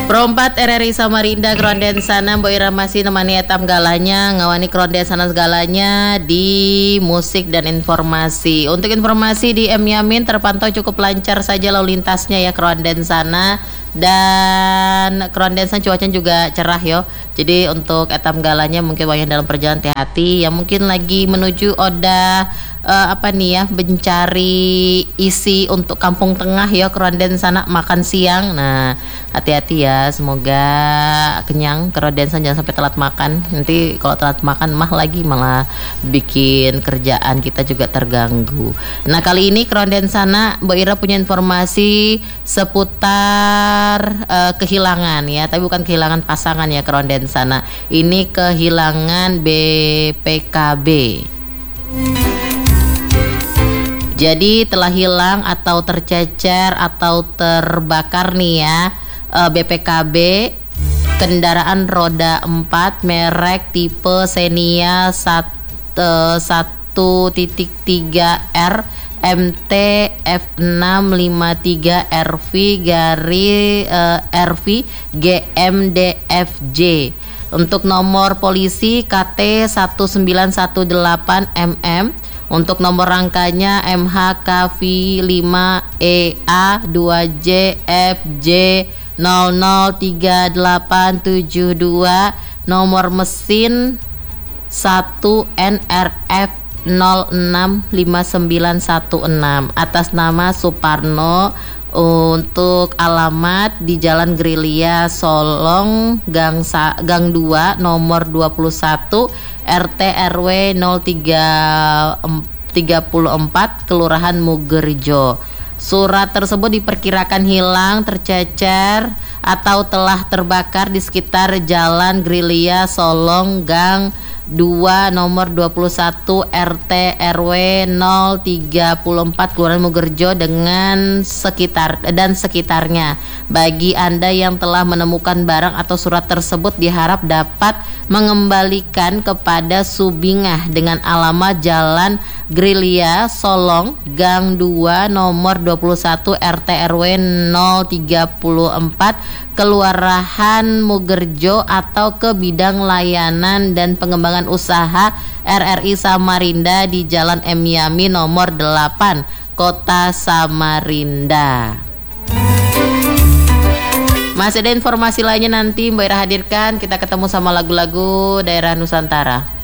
Perompat RRI Samarinda Kronden sana Mbok Ira masih nemani etam galanya ngawani Kronden sana segalanya di musik dan informasi. Untuk informasi di M Yamin terpantau cukup lancar saja lalu lintasnya ya Kronden sana, dan Kronden sana cuacanya juga cerah yo. Jadi untuk etam galanya mungkin banyak dalam perjalanan hati-hati yang mungkin lagi menuju Oda mencari isi untuk kampung tengah ya Kronden sana makan siang. Nah, hati-hati ya, semoga kenyang Kronden sana, jangan sampai telat makan. Nanti kalau telat makan malah bikin kerjaan kita juga terganggu. Nah, kali ini Kronden sana Mbak Ira punya informasi seputar kehilangan ya, tapi bukan kehilangan pasangan ya Kronden sana. Ini kehilangan BPKB. Jadi telah hilang atau tercecer atau terbakar nih ya BPKB kendaraan roda 4 merek tipe Xenia 1.3R MT F653 RV GMDFJ. Untuk nomor polisi KT 1918 MM. Untuk nomor rangkanya MHKV5EA 2JFJ 003872, nomor mesin 1NRF 065916 atas nama Suparno. Untuk alamat di Jalan Grilia Solong Gang 2 nomor 21 RT RW 034 Kelurahan Mugerjo. Surat tersebut diperkirakan hilang, tercecer atau telah terbakar di sekitar Jalan Grilia Solong Gang 2 nomor 21 RT RW 034 Kelurahan Mugerjo dengan sekitarnya. Bagi Anda yang telah menemukan barang atau surat tersebut diharap dapat mengembalikan kepada Subingah dengan alamat Jalan Grilia Solong Gang 2 nomor 21 RT RW 034 Kelurahan Mugerjo atau ke bidang layanan dan pengembangan usaha RRI Samarinda di Jalan M Yamin nomor 8 Kota Samarinda. Masih ada informasi lainnya nanti Mbak Ira hadirkan. Kita ketemu sama lagu-lagu daerah Nusantara.